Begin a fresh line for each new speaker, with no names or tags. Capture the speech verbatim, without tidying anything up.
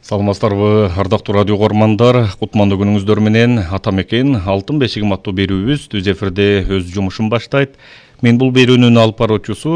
Саламатсыздарбы, ардактуу радио көрмандар, кутмандуу күнүңүздөр менен Атамекен Алтын бешигим аттуу берүүбүз түз эфирде өз жумушун баштайт. Мен бул берүүнүн алып баруучусу